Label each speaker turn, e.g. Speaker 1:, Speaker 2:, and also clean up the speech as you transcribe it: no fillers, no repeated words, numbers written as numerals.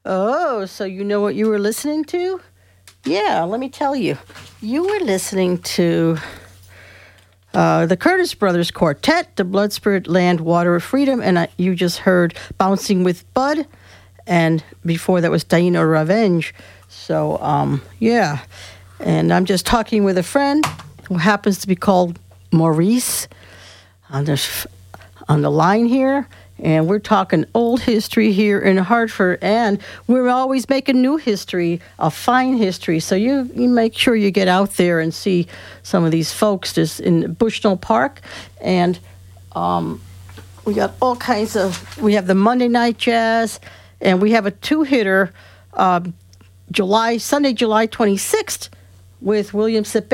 Speaker 1: Oh, so you know what you were listening to? Yeah, let me tell you. You were listening to the Curtis Brothers Quartet, the Blood, Spirit, Land, Water of Freedom, and you just heard Bouncing with Bud, and before that was Diana Revenge. So, yeah. And I'm just talking with a friend who happens to be called Maurice on the line here. And we're talking old history here in Hartford, and we're always making new history, a fine history. So you make sure you get out there and see some of these folks just in Bushnell Park. And we got all kinds of, we have the Monday Night Jazz, and we have a two-hitter Sunday, July 26th with William Sip